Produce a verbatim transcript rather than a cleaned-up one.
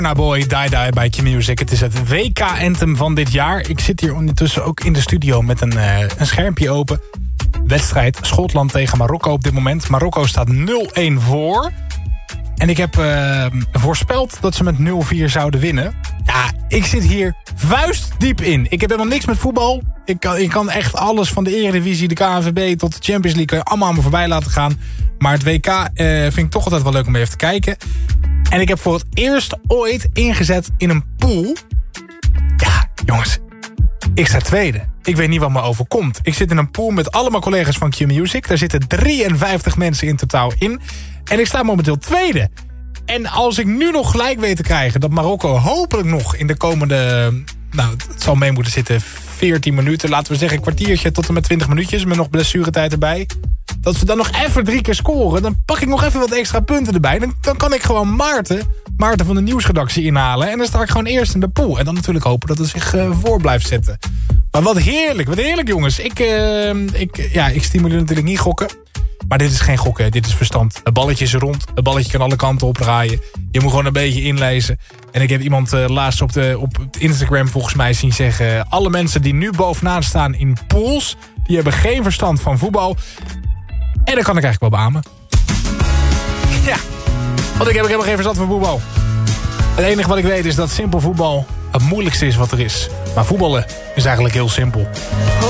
Burna Boy, Die Die bij Q-Music. Het is het W K-anthem van dit jaar. Ik zit hier ondertussen ook in de studio met een, uh, een schermpje open. Wedstrijd Schotland tegen Marokko op dit moment. Marokko staat nul-een voor. En ik heb uh, voorspeld dat ze met nul vier zouden winnen. Ja, ik zit hier vuistdiep in. Ik heb helemaal niks met voetbal. Ik kan, ik kan echt alles van de Eredivisie, de K N V B tot de Champions League allemaal aan me voorbij laten gaan. Maar het W K uh, vind ik toch altijd wel leuk om even te kijken. En ik heb voor het eerst ooit ingezet in een pool. Ja, jongens. Ik sta tweede. Ik weet niet wat me overkomt. Ik zit in een pool met allemaal collega's van Q-Music. Daar zitten drieënvijftig mensen in totaal in. En ik sta momenteel tweede. En als ik nu nog gelijk weet te krijgen dat Marokko hopelijk nog in de komende... Nou, het zal mee moeten zitten veertien minuten. Laten we zeggen een kwartiertje tot en met twintig minuutjes. Met nog blessuretijd erbij. Dat we dan nog even drie keer scoren. Dan pak ik nog even wat extra punten erbij. Dan, dan kan ik gewoon Maarten, Maarten van de nieuwsredactie inhalen. En dan sta ik gewoon eerst in de pool. En dan natuurlijk hopen dat het zich uh, voor blijft zetten. Maar wat heerlijk, wat heerlijk jongens. Ik, uh, ik, ja, ik stimuleer natuurlijk niet gokken. Maar dit is geen gokken, dit is verstand. Het balletje is rond, het balletje kan alle kanten opdraaien. Je moet gewoon een beetje inlezen. En ik heb iemand uh, laatst op, de, op Instagram volgens mij zien zeggen... alle mensen die nu bovenaan staan in pools... die hebben geen verstand van voetbal. En dat kan ik eigenlijk wel beamen. Ja, want ik heb helemaal geen verstand van voetbal. Het enige wat ik weet is dat simpel voetbal het moeilijkste is wat er is. Maar voetballen is eigenlijk heel simpel.